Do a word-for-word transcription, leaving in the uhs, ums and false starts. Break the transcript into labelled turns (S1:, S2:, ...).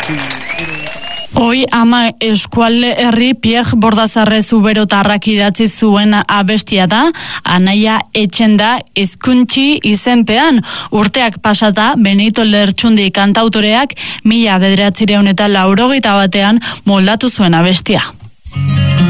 S1: Hoi ama eskualde herri Pierre Bordazarrez uberotarrak idatzi zuen abestia da, anaia etxenda ezkuntzi izenpean. Urteak pasata, Benito Lertxundi kantautoreak mila bederatzireun eta laurogeita batean moldatu zuen abestia.